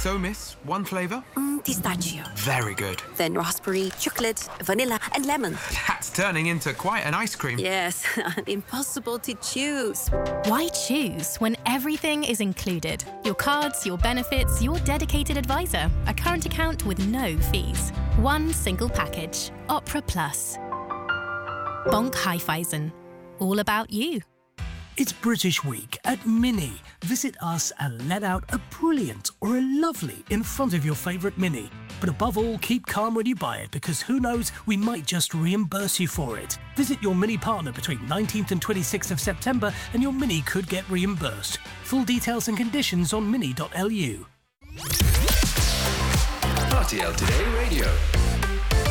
So, miss, one flavour? Pistachio. Very good. Then raspberry, chocolate, vanilla and lemon. That's turning into quite an ice cream. Yes, impossible to choose. Why choose when everything is included? Your cards, your benefits, your dedicated advisor, a current account with no fees. One single package. Opera Plus. Bonk Haiffeisen. All about you. It's British Week at Mini. Visit us and let out a brilliant or a lovely in front of your favourite Mini. But above all, keep calm when you buy it, because who knows, we might just reimburse you for it. Visit your Mini partner between 19th and 26th of September and your Mini could get reimbursed. Full details and conditions on mini.lu. RTL Today Radio.